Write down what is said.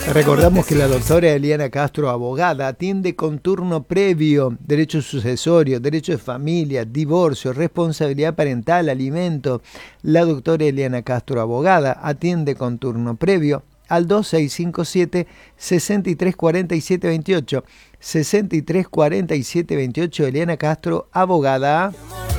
Recordamos que la doctora Eliana Castro, abogada, atiende con turno previo, derecho sucesorio, derecho de familia, divorcio, responsabilidad parental, alimento. La doctora Eliana Castro, abogada, atiende con turno previo al 2657 634728. 634728, Eliana Castro, abogada.